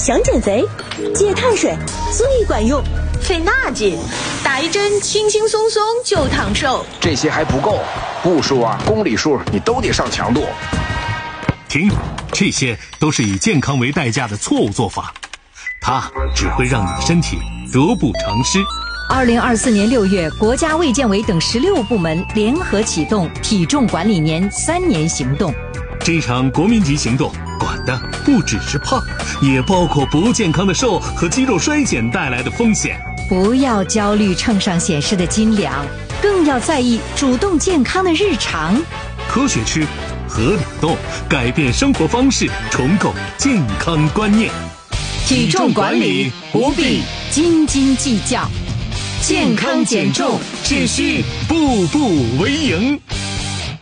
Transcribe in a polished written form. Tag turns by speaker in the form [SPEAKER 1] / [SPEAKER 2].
[SPEAKER 1] 想减肥，戒碳水，最管用。
[SPEAKER 2] 费那劲，打一针轻轻松松就烫瘦。
[SPEAKER 3] 这些还不够，步数啊、公里数你都得上强度。
[SPEAKER 4] 停，这些都是以健康为代价的错误做法，它只会让你的身体得不偿失。
[SPEAKER 5] 2024年6月，国家卫健委等16部门联合启动体重管理年3年行动。
[SPEAKER 4] 这场国民级行动管的不只是胖，也包括不健康的瘦和肌肉衰减带来的风险。
[SPEAKER 5] 不要焦虑秤上显示的斤两，更要在意主动健康的日常。
[SPEAKER 4] 科学吃，合理动，改变生活方式，重构健康观念。
[SPEAKER 5] 体重管理不必斤斤计较，健康减重只需
[SPEAKER 4] 步步为营。